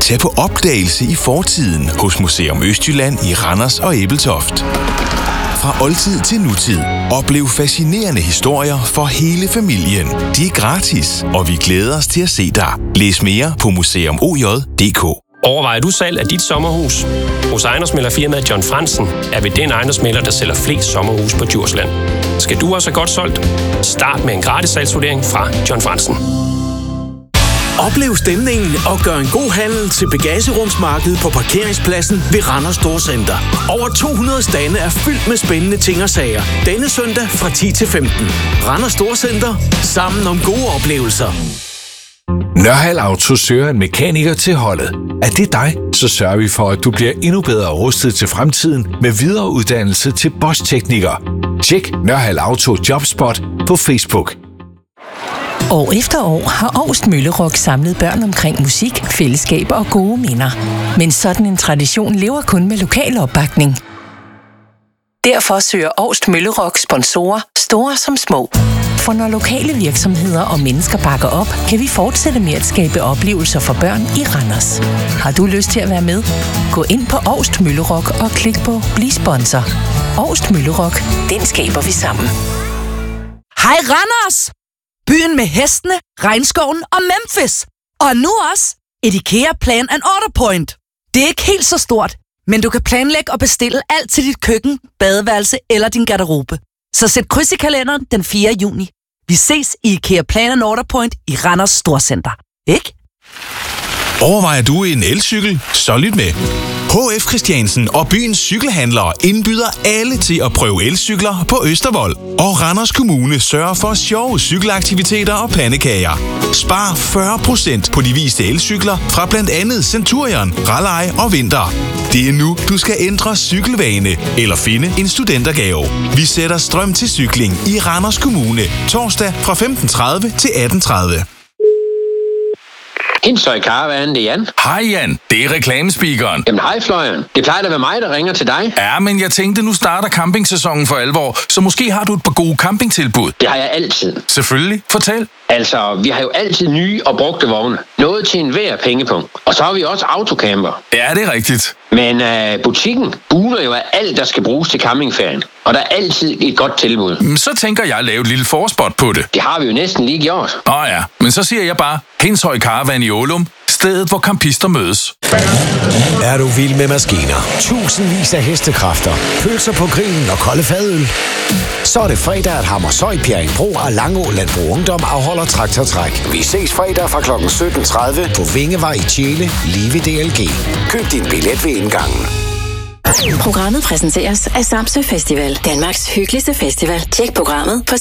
Tag på opdagelse i fortiden hos Museum Østjylland i Randers og Ebeltoft. Fra oldtid til nutid. Oplev fascinerende historier for hele familien. De er gratis, og vi glæder os til at se dig. Læs mere på museumoj.dk. Overvejer du salg af dit sommerhus? Hos ejendomsmæglerfirmaet John Fransen er vi den ejendomsmægler, der sælger flest sommerhus på Djursland. Skal du også have godt solgt? Start med en gratis salgsvurdering fra John Fransen. Oplev stemningen og gør en god handel til bagagerumsmarkedet på parkeringspladsen ved Randers Storcenter. Over 200 stande er fyldt med spændende ting og sager. Denne søndag fra 10 til 15. Randers Storcenter. Sammen om gode oplevelser. Nørhald Auto søger en mekaniker til holdet. Er det dig, så sørger vi for, at du bliver endnu bedre rustet til fremtiden med videreuddannelse til Bosch-tekniker. Tjek Nørhald Auto Jobspot på Facebook. År efter år har Augst Møllerock samlet børn omkring musik, fællesskab og gode minder. Men sådan en tradition lever kun med lokal opbakning. Derfor søger Augst Møllerock sponsorer, store som små. For når lokale virksomheder og mennesker bakker op, kan vi fortsætte med at skabe oplevelser for børn i Randers. Har du lyst til at være med? Gå ind på Augst Møllerock og klik på Bliv sponsor. Augst Møllerock, den skaber vi sammen. Hej Randers! Byen med hestene, regnskoven og Memphis. Og nu også et IKEA Plan and Order Point. Det er ikke helt så stort, men du kan planlægge og bestille alt til dit køkken, badeværelse eller din garderobe. Så sæt kryds i kalenderen den 4. juni. Vi ses i IKEA Plan and Order Point i Randers Storcenter. Ikke? Overvejer du en elcykel? Så lyt med. HF Christiansen og byens cykelhandlere indbyder alle til at prøve elcykler på Østervold. Og Randers Kommune sørger for sjove cykelaktiviteter og pandekager. Spar 40% på de viste elcykler fra blandt andet Centurion, Raleigh og Vinter. Det er nu, du skal ændre cykelvane eller finde en studentergave. Vi sætter strøm til cykling i Randers Kommune. Torsdag fra 15:30 til 18:30. Hindstøj Caravan, det er Jan. Hej Jan, det er reklamespeakeren. Jamen hej Florian, det plejer at være mig, der ringer til dig. Ja, men jeg tænkte, nu starter campingsæsonen for alvor, så måske har du et par gode campingtilbud. Det har jeg altid. Selvfølgelig, fortæl. Altså, vi har jo altid nye og brugte vogne. Noget til enhver pengepunkt. Og så har vi også autocamper. Ja, det er rigtigt. Men butikken buner jo af alt, der skal bruges til campingferien. Og der er altid et godt tilbud. Så tænker jeg at lave et lille forspot på det. Det har vi jo næsten lige gjort. Ja, men så siger jeg bare, Hindshøj Caravan i Ålum, stedet hvor campister mødes. Er du vild med maskiner? Tusindvis af hestekræfter, pølser på grillen og kolde fadøl. Så er det fredag, at Hammershøj, Bjerringbro og Langå Landbrug Ungdom afholder traktortræk. Vi ses fredag fra kl. 17:30 på Vingevej i Tjele, lige ved DLG. Køb din billet ved indgangen. Programmet præsenteres af Samsø Festival, Danmarks hyggeligste festival. Tjek programmet på